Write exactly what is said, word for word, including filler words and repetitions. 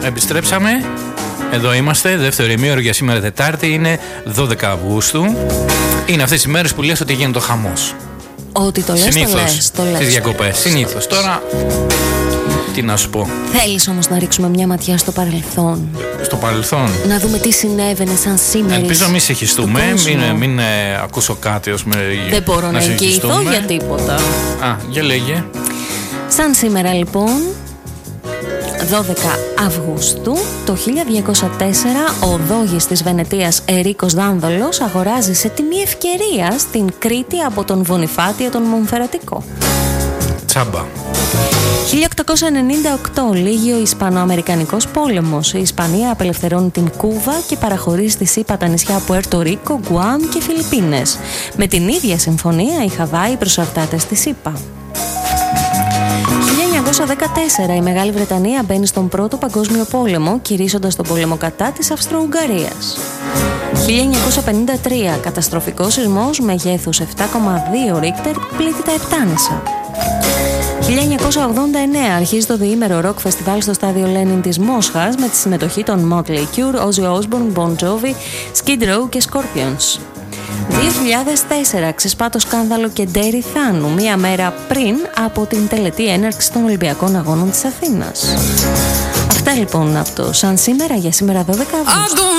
επιστρέψαμε. Εδώ είμαστε, δεύτερο ημίωρο για σήμερα Τετάρτη, είναι δώδεκα Αυγούστου. Είναι αυτές οι μέρες που λες ότι γίνεται ο χαμός. Ότι το λες, συνήθως, το λες, το λες. στις διακοπές, συνήθως. Τώρα, τι να σου πω. Θέλεις όμως να ρίξουμε μια ματιά στο παρελθόν. Στο παρελθόν. Να δούμε τι συνέβαινε σαν σήμερα. Ελπίζω να μην συγχυστούμε, μην, μην ε, ακούσω κάτι ως με, δεν μπορώ να, να εγγυηθώ για τίποτα. Α, για λέγε. Σαν σήμερα λοιπόν, δώδεκα Αυγούστου το χίλια διακόσια τέσσερα, ο δόγης της Βενετίας Ερίκος Δάνδολος αγοράζει σε τιμή ευκαιρία στην Κρήτη από τον Βονιφάτιο τον Μονφερατικό. Τσάμπα. χίλια οκτακόσια ενενήντα οκτώ, λύγει ο Ισπανοαμερικανικός πόλεμος. Η Ισπανία απελευθερώνει την Κούβα και παραχωρεί στη ΣΥΠΑ τα νησιά Πουέρτο Ρίκο, Γκουάμ και Φιλιππίνες. Με την ίδια συμφωνία η Χαβάη προσαρτάται στη ΣΥΠΑ. χίλια εννιακόσια δεκατέσσερα, η Μεγάλη Βρετανία μπαίνει στον Πρώτο Παγκόσμιο Πόλεμο, κηρύσσοντας τον πόλεμο κατά της Αυστρο-Ουγγαρίας. χίλια εννιακόσια πενήντα τρία, καταστροφικός σεισμός μεγέθους επτά κόμμα δύο Ρίκτερ πλήττει τα Επτάνησα. χίλια εννιακόσια ογδόντα εννέα, αρχίζει το διήμερο ροκ φεστιβάλ στο στάδιο Λένιν της Μόσχας με τη συμμετοχή των Motley Crue, Ozzy Osbourne, Bon Jovi, Skid Row και Scorpions. δύο χιλιάδες τέσσερα, ξεσπά σκάνδαλο και ντέρι Θάνου, μία μέρα πριν από την τελετή έναρξη των Ολυμπιακών Αγώνων της Αθήνας. Αυτά λοιπόν από το Σαν σήμερα για σήμερα δώδεκα Αυγούστου.